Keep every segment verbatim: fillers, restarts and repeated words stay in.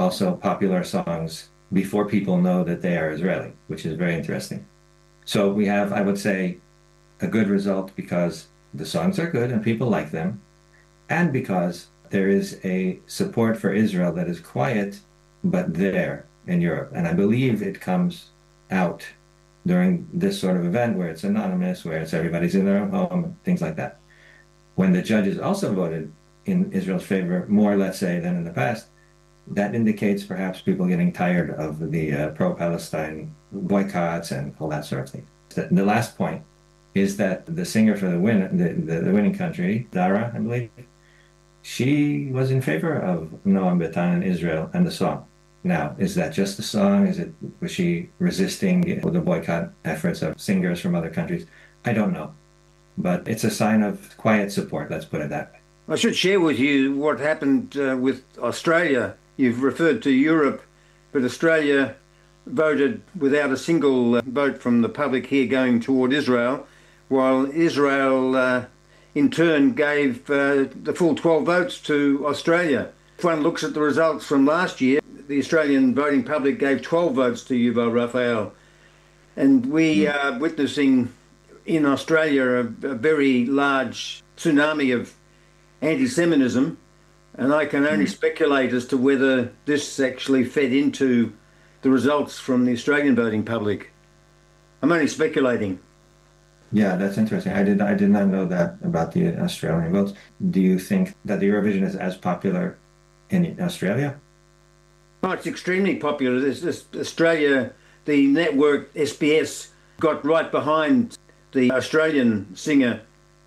also popular songs before people know that they are Israeli, which is very interesting. So we have, I would say, a good result because the songs are good and people like them, and because there is a support for Israel that is quiet, but there in Europe. And I believe it comes out during this sort of event where it's anonymous, where it's everybody's in their own home, things like that. When the judges also voted in Israel's favor, more, let's say, than in the past, that indicates perhaps people getting tired of the uh, pro-Palestine boycotts and all that sort of thing. The, the last point is that the singer for the win, the, the, the winning country, Dara, I believe, she was in favor of Noam Betan and Israel and the song. Now, is that just the song? Is it, was she resisting the boycott efforts of singers from other countries? I don't know. But it's a sign of quiet support, let's put it that way. I should share with you what happened uh, with Australia. You've referred to Europe, but Australia voted without a single uh, vote from the public here going toward Israel, while Israel uh, in turn gave uh, the full twelve votes to Australia. If one looks at the results from last year, the Australian voting public gave twelve votes to Yuval Raphael. And we mm. are witnessing in Australia a, a very large tsunami of anti-Semitism, and I can only mm. speculate as to whether this actually fed into the results from the Australian voting public. I'm only speculating. Yeah, that's interesting. I did I did not know that about the Australian votes. Do you think that the Eurovision is as popular in Australia? Oh, it's extremely popular. This, this Australia, the network S B S got right behind the Australian singer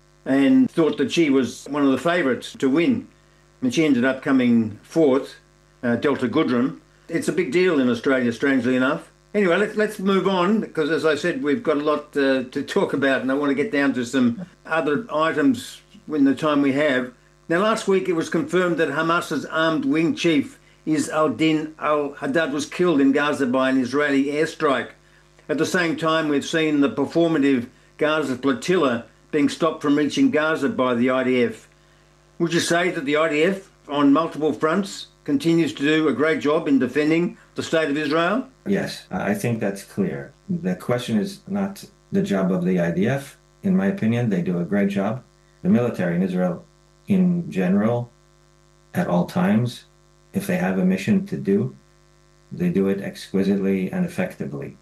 and thought that she was one of the favourites to win. And she ended up coming fourth, uh, Delta Goodrem. It's a big deal in Australia, strangely enough. Anyway, let's, let's move on, because as I said, we've got a lot uh, to talk about, and I want to get down to some other items in the time we have. Now, last week it was confirmed that Hamas's armed wing chief Izz al-Din al-Haddad was killed in Gaza by an Israeli airstrike. At the same time, we've seen the performative Gaza flotilla being stopped from reaching Gaza by the I D F. Would you say that the I D F, on multiple fronts, continues to do a great job in defending the state of Israel? Yes, I think that's clear. The question is not the job of the I D F. In my opinion, they do a great job. The military in Israel, in general, at all times, if they have a mission to do, they do it exquisitely and effectively.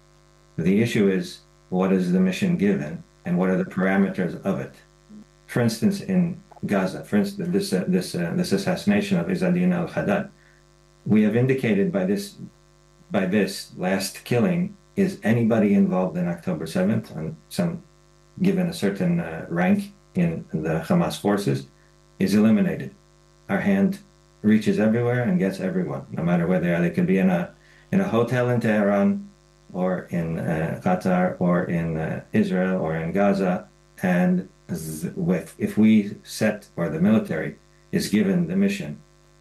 The issue is, what is the mission given, and what are the parameters of it? For instance, in Gaza, for instance, this uh, this uh, this assassination of Izz al-Din al-Haddad, we have indicated by this by this last killing is anybody involved in October seventh, on some given a certain uh, rank in the Hamas forces, is eliminated. Our hand reaches everywhere and gets everyone, no matter where they are. They could be in a in a hotel in Tehran, or in uh, Qatar, or in uh, Israel, or in Gaza, and with, if we set, or the military is given the mission,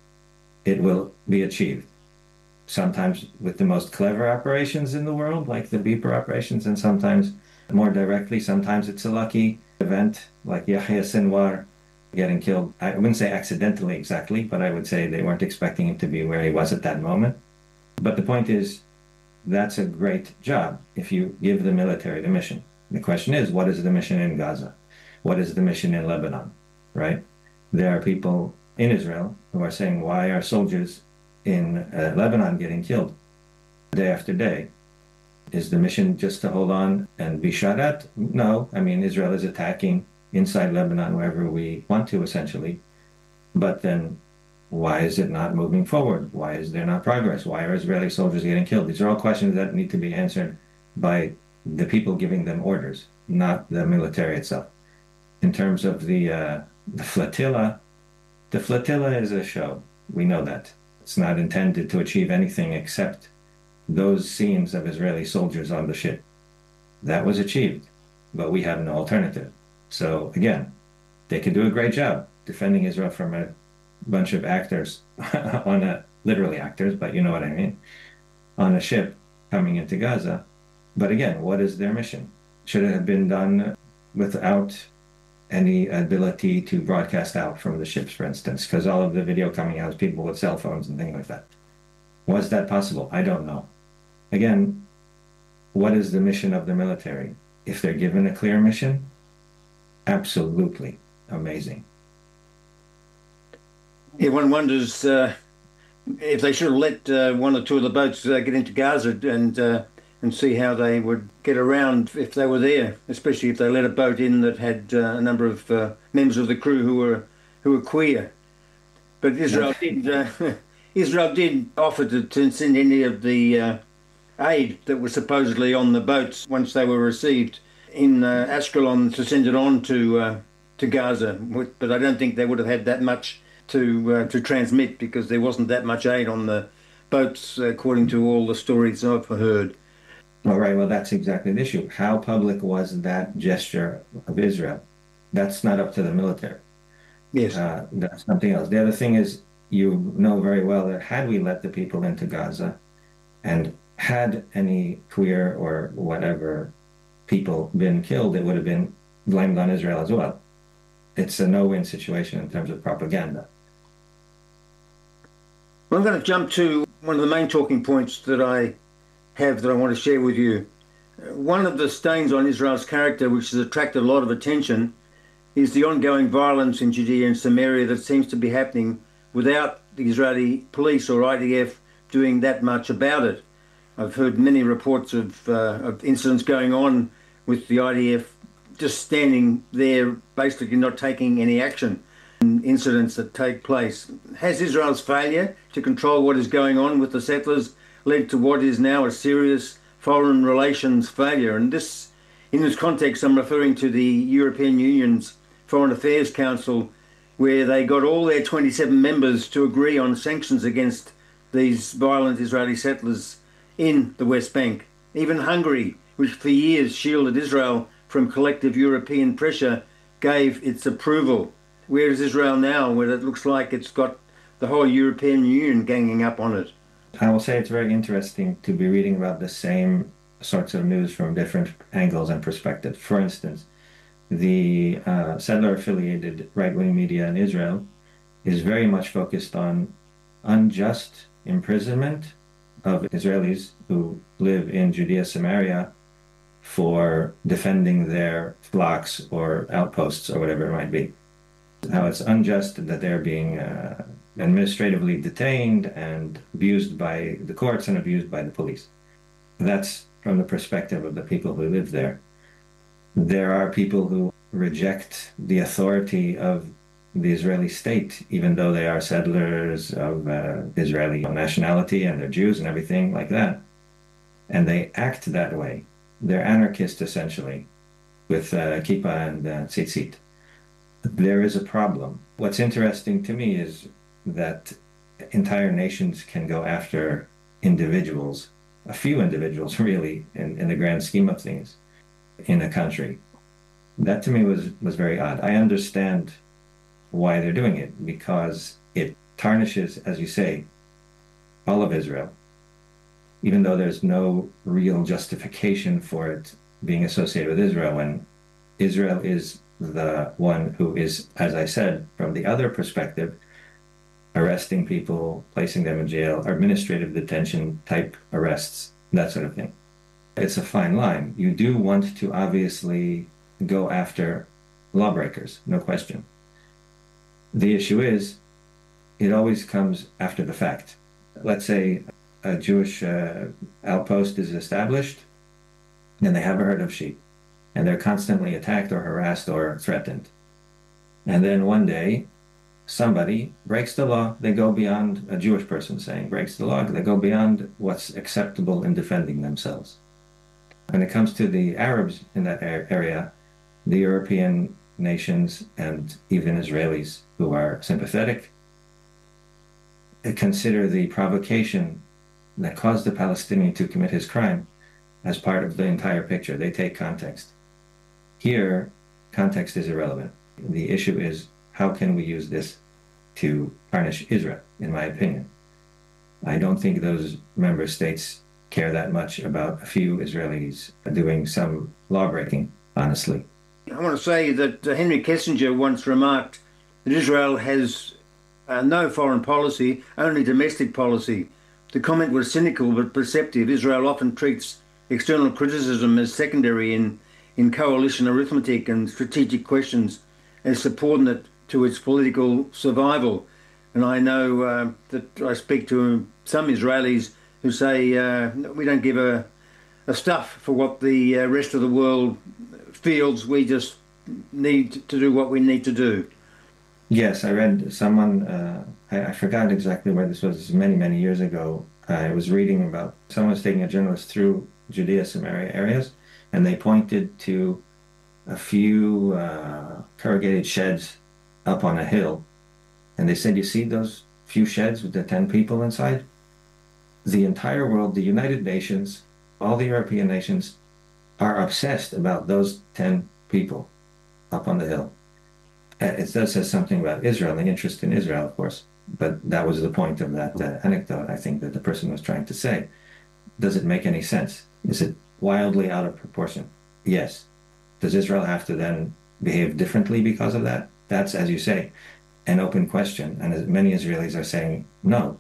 it will be achieved. Sometimes with the most clever operations in the world, like the Beeper operations, and sometimes more directly. Sometimes it's a lucky event, like Yahya Sinwar getting killed. I wouldn't say accidentally exactly, but I would say they weren't expecting him to be where he was at that moment. But the point is, that's a great job if you give the military the mission. The question is, what is the mission in Gaza? What is the mission in Lebanon, right? There are people in Israel who are saying, why are soldiers in uh, Lebanon getting killed day after day? Is the mission just to hold on and be shot at? No. I mean, Israel is attacking inside Lebanon wherever we want to, essentially. But then why is it not moving forward? Why is there not progress? Why are Israeli soldiers getting killed? These are all questions that need to be answered by the people giving them orders, not the military itself. In terms of the, uh, the flotilla, the flotilla is a show. We know that. It's not intended to achieve anything except those scenes of Israeli soldiers on the ship. That was achieved, but we have no alternative. So again, they could do a great job defending Israel from a bunch of actors on a, literally actors, but you know what I mean, on a ship coming into Gaza. But again, what is their mission? Should it have been done without any ability to broadcast out from the ships, for instance? Because all of the video coming out is people with cell phones and things like that. Was that possible? I don't know. Again, what is the mission of the military? If they're given a clear mission, absolutely amazing. Yeah, one wonders uh, if they should have let uh, one or two of the boats uh, get into Gaza and uh, and see how they would get around if they were there, especially if they let a boat in that had uh, a number of uh, members of the crew who were who were queer. But Israel did uh, Israel did offer to, to send any of the uh, aid that was supposedly on the boats once they were received in uh, Ashkelon to send it on to uh, to Gaza. But I don't think they would have had that much to uh, to transmit because there wasn't that much aid on the boats, according to all the stories I've heard. All right, well, that's exactly the issue. How public was that gesture of Israel? That's not up to the military. Yes. Uh, that's something else. The other thing is, you know very well that had we let the people into Gaza and had any queer or whatever people been killed, it would have been blamed on Israel as well. It's a no-win situation in terms of propaganda. Well, I'm going to jump to one of the main talking points that I have that I want to share with you. One of the stains on Israel's character, which has attracted a lot of attention, is the ongoing violence in Judea and Samaria that seems to be happening without the Israeli police or I D F doing that much about it. I've heard many reports of, uh, of incidents going on with the I D F just standing there, basically not taking any action in incidents that take place. Has Israel's failure to control what is going on with the settlers led to what is now a serious foreign relations failure? And this, in this context, I'm referring to the European Union's Foreign Affairs Council, where they got all their twenty-seven members to agree on sanctions against these violent Israeli settlers in the West Bank. Even Hungary, which for years shielded Israel from collective European pressure, gave its approval. Where is Israel now, where it looks like it's got the whole European Union ganging up on it? I will say it's very interesting to be reading about the same sorts of news from different angles and perspectives. For instance, the uh, settler-affiliated right-wing media in Israel is very much focused on unjust imprisonment of Israelis who live in Judea, Samaria, for defending their flocks or outposts or whatever it might be. How it's unjust that they're being uh, administratively detained and abused by the courts and abused by the police. That's from the perspective of the people who live there. There are people who reject the authority of the Israeli state, even though they are settlers of uh, Israeli nationality and they're Jews and everything like that. And they act that way. They're anarchists, essentially, with uh, kippah and uh, tzitzit. There is a problem. What's interesting to me is that entire nations can go after individuals, a few individuals really, in, in the grand scheme of things, in a country. That to me was, was very odd. I understand why they're doing it, because it tarnishes, as you say, all of Israel, even though there's no real justification for it being associated with Israel, when Israel is the one who is, as I said, from the other perspective, arresting people, placing them in jail, administrative detention type arrests, that sort of thing. It's a fine line. You do want to obviously go after lawbreakers, no question. The issue is, it always comes after the fact. Let's say a Jewish uh, outpost is established, and they have a herd of sheep, and they're constantly attacked or harassed or threatened. And then one day, somebody breaks the law. They go beyond, a Jewish person saying, breaks the law, they go beyond what's acceptable in defending themselves. When it comes to the Arabs in that area, the European nations and even Israelis who are sympathetic consider the provocation that caused the Palestinian to commit his crime as part of the entire picture. They take context. Here, context is irrelevant. The issue is, how can we use this to tarnish Israel, in my opinion? I don't think those member states care that much about a few Israelis doing some lawbreaking, honestly. I want to say that uh, Henry Kissinger once remarked that Israel has uh, no foreign policy, only domestic policy. The comment was cynical but perceptive. Israel often treats external criticism as secondary in, in coalition arithmetic and strategic questions as subordinate to its political survival. And I know uh, that I speak to some Israelis who say uh, we don't give a, a stuff for what the uh, rest of the world feels. We just need to do what we need to do. Yes, I read someone, uh, I, I forgot exactly where this was many, many years ago. I was reading about someone was taking a journalist through Judea, Samaria areas, and they pointed to a few uh, corrugated sheds up on a hill. And they said, you see those few sheds with the ten people inside? The entire world, the United Nations, all the European nations are obsessed about those ten people up on the hill. It does say something about Israel, the interest in Israel, of course, but that was the point of that uh, anecdote, I think, that the person was trying to say. Does it make any sense? Is it wildly out of proportion? Yes. Does Israel have to then behave differently because of that? That's, as you say, an open question, and as many Israelis are saying no.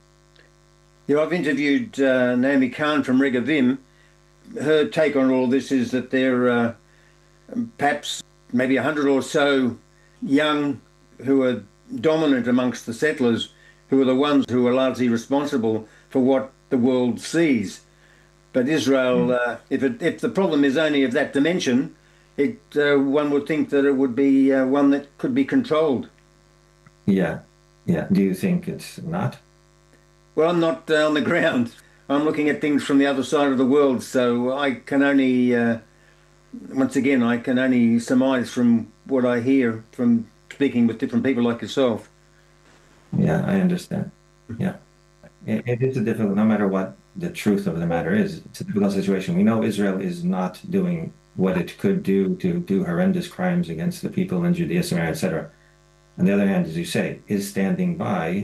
Yeah, I've interviewed uh, Naomi Kahn from Regavim. Her take on all this is that there are uh, perhaps maybe a hundred or so young who are dominant amongst the settlers, who are the ones who are largely responsible for what the world sees. But Israel, uh, if it, if the problem is only of that dimension, it uh, one would think that it would be uh, one that could be controlled. Yeah, yeah. Do you think it's not? Well, I'm not uh, on the ground. I'm looking at things from the other side of the world, so I can only, uh, once again, I can only surmise from what I hear from speaking with different people like yourself. Yeah, I understand. Yeah. It, it is a difficult, no matter what the truth of the matter is, it's a difficult situation. We know Israel is not doing what it could do to do horrendous crimes against the people in Judea, Samaria, et cetera. On the other hand, as you say, is standing by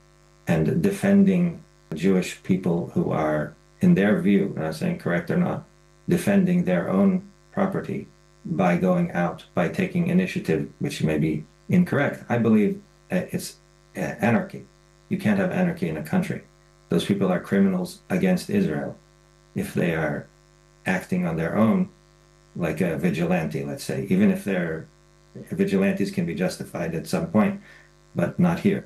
and defending Jewish people who are, in their view, I'm not saying correct or not, defending their own property by going out, by taking initiative, which may be incorrect. I believe it's anarchy. You can't have anarchy in a country. Those people are criminals against Israel if they are acting on their own, like a vigilante, let's say, even if they're vigilantes can be justified at some point, but not here.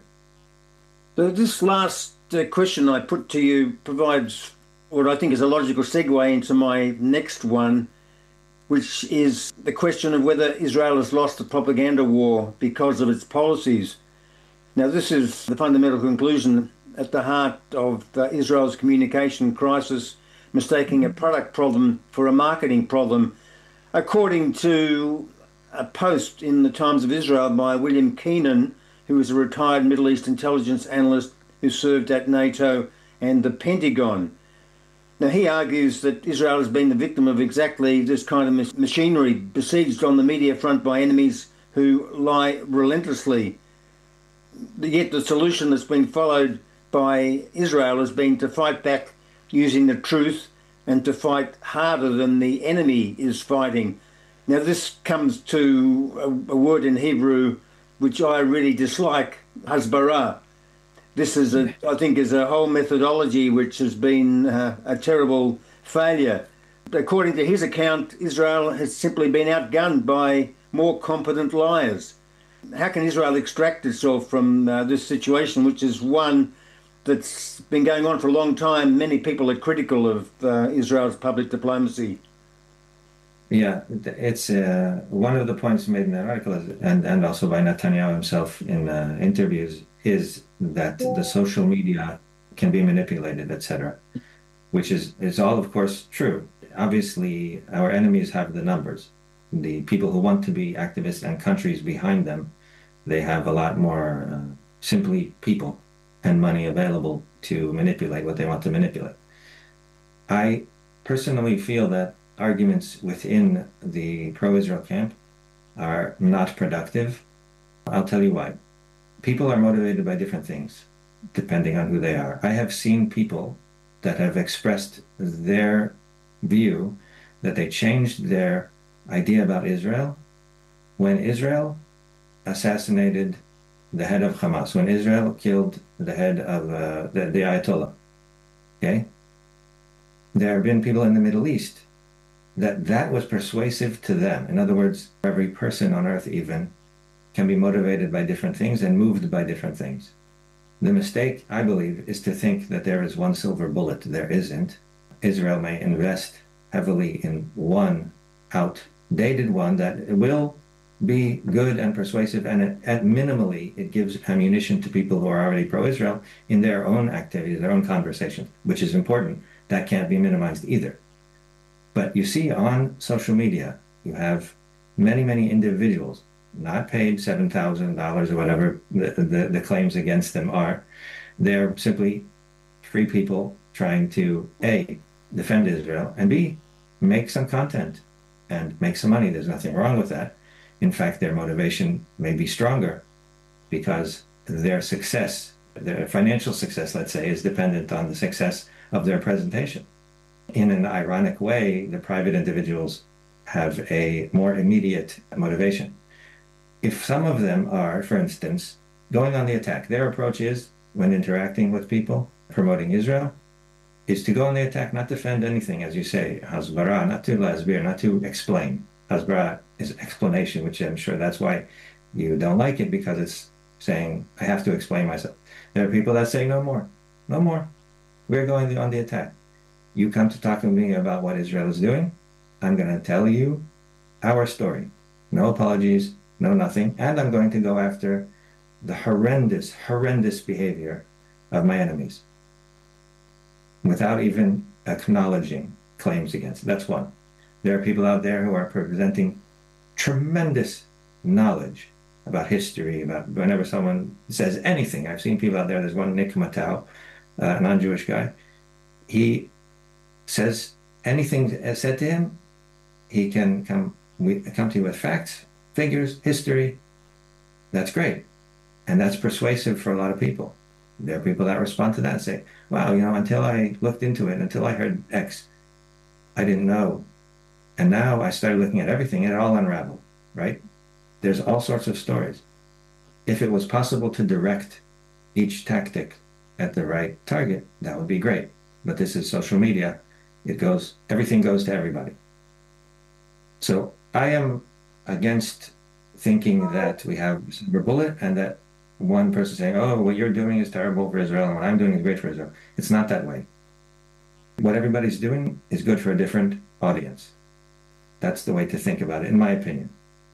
So this last uh, question I put to you provides what I think is a logical segue into my next one, which is the question of whether Israel has lost the propaganda war because of its policies. Now, this is the fundamental conclusion at the heart of uh, Israel's communication crisis, mistaking a product problem for a marketing problem. According to a post in the Times of Israel by William Keenan, who is a retired Middle East intelligence analyst who served at NATO and the Pentagon. Now, he argues that Israel has been the victim of exactly this kind of machinery, besieged on the media front by enemies who lie relentlessly. Yet the solution that's been followed by Israel has been to fight back using the truth and to fight harder than the enemy is fighting. Now, this comes to a, a word in Hebrew which I really dislike, hasbara. This is, a, I think, is a whole methodology which has been uh, a terrible failure. According to his account, Israel has simply been outgunned by more competent liars. How can Israel extract itself from uh, this situation, which is one that's been going on for a long time? Many people are critical of uh, Israel's public diplomacy. Yeah, it's uh, one of the points made in that article, is, and, and also by Netanyahu himself in uh, interviews, is that the social media can be manipulated, et cetera, which is, is all, of course, true. Obviously, our enemies have the numbers. The people who want to be activists and countries behind them, they have a lot more uh, simply people and money available to manipulate what they want to manipulate. I personally feel that arguments within the pro-Israel camp are not productive. I'll tell you why. People are motivated by different things, depending on who they are. I have seen people that have expressed their view that they changed their idea about Israel when Israel assassinated the head of Hamas, when Israel killed the head of uh, the, the Ayatollah. Okay? There have been people in the Middle East that that was persuasive to them. In other words, every person on earth even can be motivated by different things and moved by different things. The mistake, I believe, is to think that there is one silver bullet. There isn't. Israel may invest heavily in one outdated one that will be good and persuasive, and at, at minimally, it gives ammunition to people who are already pro-Israel in their own activities, their own conversation, which is important. That can't be minimized either. But you see on social media, you have many, many individuals not paid seven thousand dollars or whatever the, the, the claims against them are. They're simply free people trying to, A, defend Israel, and B, make some content and make some money. There's nothing wrong with that. In fact, their motivation may be stronger because their success, their financial success, let's say, is dependent on the success of their presentation. In an ironic way, the private individuals have a more immediate motivation. If some of them are, for instance, going on the attack, their approach is, when interacting with people, promoting Israel, is to go on the attack, not defend anything, as you say, hasbara, not to lasbir, not to explain. Hasbara is explanation, which I'm sure that's why you don't like it, because it's saying, I have to explain myself. There are people that say, no more, no more. We're going on the attack. You come to talk to me about what Israel is doing, I'm going to tell you our story. No apologies, no nothing. And I'm going to go after the horrendous, horrendous behavior of my enemies without even acknowledging claims against it. That's one. There are people out there who are presenting tremendous knowledge about history, about whenever someone says anything. I've seen people out there. There's one, Nick Matau, a non-Jewish guy. He says anything said to him, he can come, we, come to you with facts, figures, history. That's great. And that's persuasive for a lot of people. There are people that respond to that and say, wow, you know, until I looked into it, until I heard X, I didn't know. And now I started looking at everything and it all unraveled, right? There's all sorts of stories. If it was possible to direct each tactic at the right target, that would be great. But this is social media. It goes, everything goes to everybody. So I am against thinking that we have a silver bullet and that one person saying, oh, what you're doing is terrible for Israel and what I'm doing is great for Israel. It's not that way. What everybody's doing is good for a different audience. That's the way to think about it, in my opinion.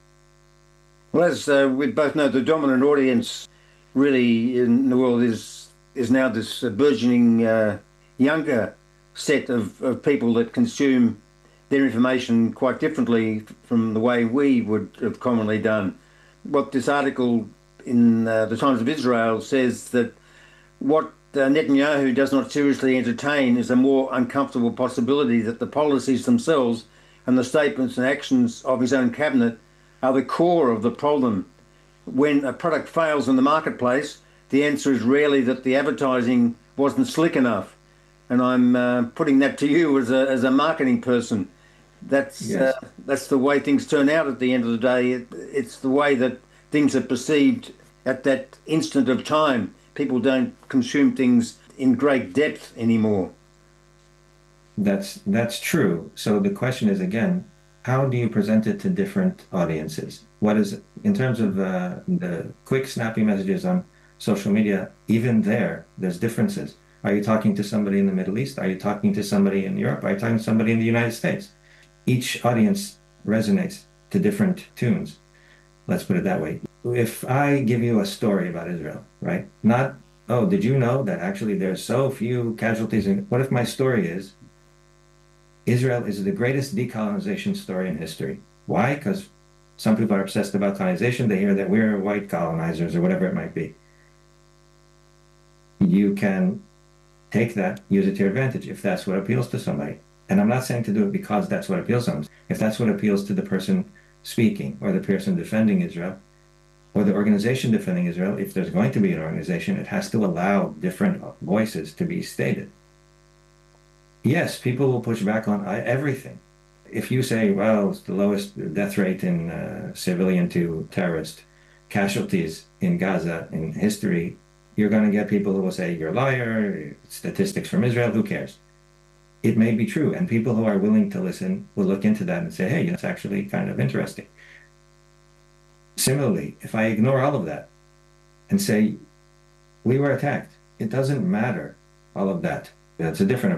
Well, as uh, we both know, the dominant audience really in the world is is now this uh, burgeoning uh, younger set of, of people that consume their information quite differently from the way we would have commonly done. What this article in uh, the Times of Israel says that what uh, Netanyahu does not seriously entertain is a more uncomfortable possibility that the policies themselves and the statements and actions of his own cabinet are the core of the problem. When a product fails in the marketplace, the answer is rarely that the advertising wasn't slick enough. And I'm uh, putting that to you as a, as a marketing person. That's, yes. uh, that's the way things turn out at the end of the day. It, it's the way that things are perceived at that instant of time. People don't consume things in great depth anymore. That's that's true. So the question is, again, how do you present it to different audiences? What is, in terms of uh, the quick, snappy messages on social media, even there, there's differences. Are you talking to somebody in the Middle East? Are you talking to somebody in Europe? Are you talking to somebody in the United States? Each audience resonates to different tunes. Let's put it that way. If I give you a story about Israel, right? Not, oh, did you know that actually there's so few casualties? In, what if my story is, Israel is the greatest decolonization story in history. Why? Because some people are obsessed about colonization. They hear that we're white colonizers or whatever it might be. You can take that, use it to your advantage if that's what appeals to somebody. And I'm not saying to do it because that's what appeals to them. If that's what appeals to the person speaking or the person defending Israel or the organization defending Israel, if there's going to be an organization, it has to allow different voices to be stated. Yes, people will push back on everything. If you say, well, it's the lowest death rate in uh, civilian to terrorist casualties in Gaza in history, you're going to get people who will say, you're a liar, statistics from Israel, who cares? It may be true. And people who are willing to listen will look into that and say, hey, that's actually kind of interesting. Similarly, if I ignore all of that and say, we were attacked, it doesn't matter, all of that. That's a different